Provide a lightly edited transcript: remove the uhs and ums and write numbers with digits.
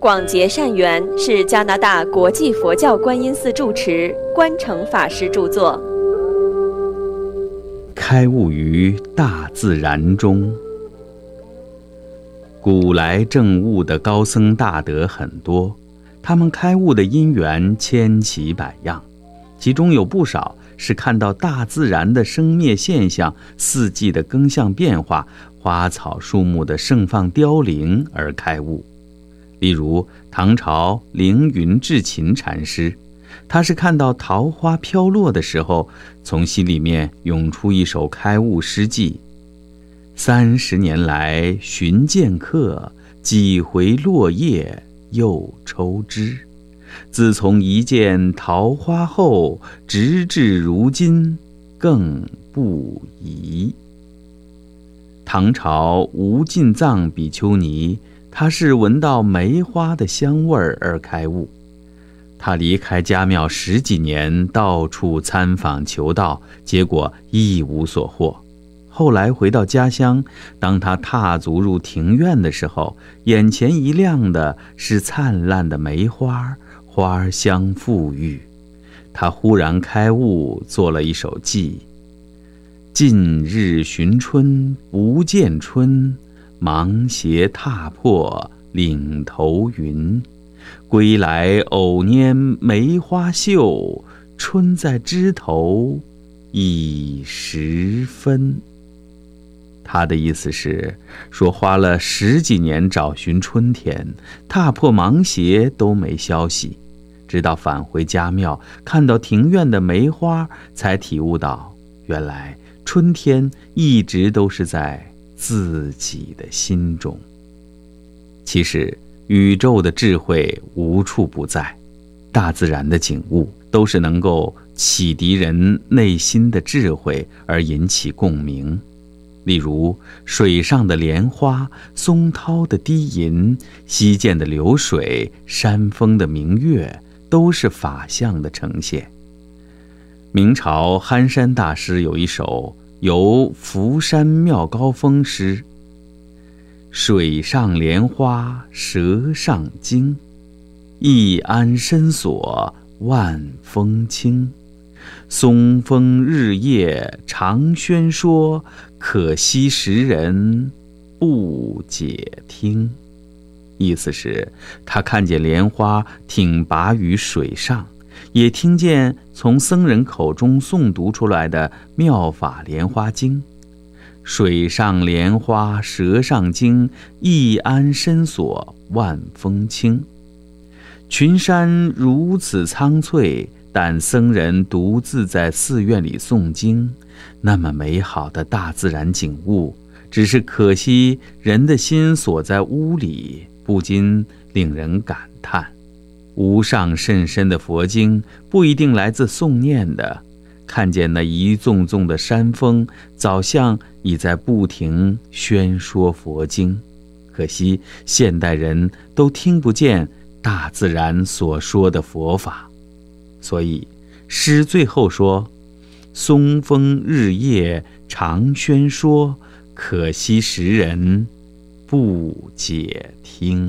广结善缘是加拿大国际佛教观音寺住持观诚法师著作。 开悟于大自然中。古来证悟的高僧大德很多，他们开悟的因缘千奇百样，其中有不少是看到大自然的生灭现象、四季的更向变化、花草树木的盛放凋零而开悟。例如唐朝凌云智勤禅师，他是看到桃花飘落的时候，从心里面涌出一首开悟诗偈：30年来寻剑客，几回落叶又抽枝。自从一见桃花后，直至如今更不疑。唐朝无尽藏比丘尼，他是闻到梅花的香味而开悟。他离开家庙10几年，到处参访求道，结果一无所获。后来回到家乡，当他踏足入庭院的时候，眼前一亮的是灿烂的梅花，花香馥郁。他忽然开悟，做了一首偈：近日寻春不见春，芒鞋踏破岭头云。归来偶拈梅花秀，春在枝头已时分。他的意思是说，花了10几年找寻春天，踏破芒鞋都没消息，直到返回家庙，看到庭院的梅花，才体悟到，原来春天一直都是在自己的心中。其实宇宙的智慧无处不在，大自然的景物都是能够启迪人内心的智慧而引起共鸣。例如水上的莲花、松涛的低吟、溪涧的流水、山峰的明月，都是法相的呈现。明朝憨山大师有一首游福山妙高峰诗：水上莲花舌上经，一安深锁万风清。松风日夜常宣说，可惜时人不解听。意思是他看见莲花挺拔于水上，也听见从僧人口中诵读出来的妙法莲花经。水上莲花舌上经，一安深锁万风清。群山如此苍翠，但僧人独自在寺院里诵经。那么美好的大自然景物，只是可惜人的心锁在屋里，不禁令人感叹。无上甚深的佛经不一定来自诵念的，看见那一纵纵的山峰，早像已在不停宣说佛经。可惜现代人都听不见大自然所说的佛法。所以诗最后说：松风日夜常宣说，可惜时人不解听。